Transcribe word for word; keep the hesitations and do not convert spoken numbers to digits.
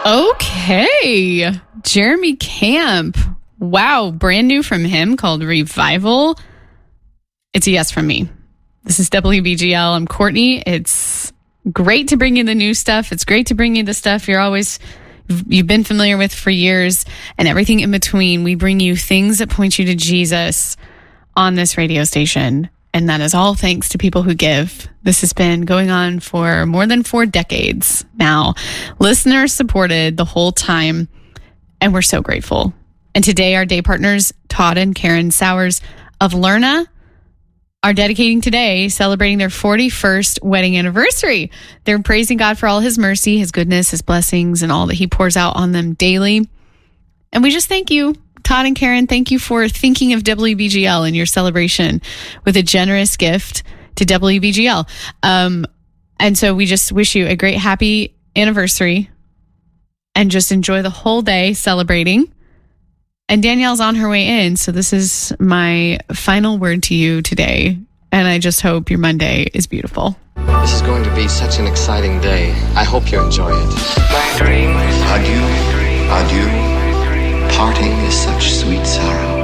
Okay. Jeremy Camp. Wow. Brand new from him called Revival. It's a yes from me. This is W B G L. I'm Courtney. It's great to bring you the new stuff. It's great to bring you the stuff you're always, you've been familiar with for years and everything in between. We bring you things that point you to Jesus on this radio station. And that is all thanks to people who give. This has been going on for more than four decades now. Listeners supported the whole time, and we're so grateful. And today, our day partners, Todd and Karen Sowers of Lerna, are dedicating today, celebrating their forty-first wedding anniversary. They're praising God for all his mercy, his goodness, his blessings, and all that he pours out on them daily. And we just thank you. Todd and Karen, thank you for thinking of W B G L in your celebration with a generous gift to W B G L. Um, and so we just wish you a great, happy anniversary and just enjoy the whole day celebrating. And Danielle's on her way in. So this is my final word to you today. And I just hope your Monday is beautiful. This is going to be such an exciting day. I hope you enjoy it. My dream is adieu, adieu. Parting is such sweet sorrow.